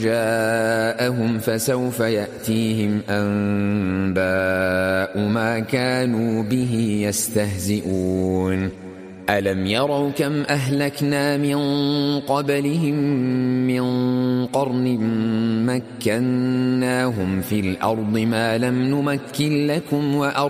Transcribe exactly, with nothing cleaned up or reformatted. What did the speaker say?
جاءهم فسوف يأتيهم أنباء ما كانوا به يستهزئون ألم يروا كم أهلكنا من قبلهم من قرن مكناهم في الأرض ما لم نمكن لكم وأرض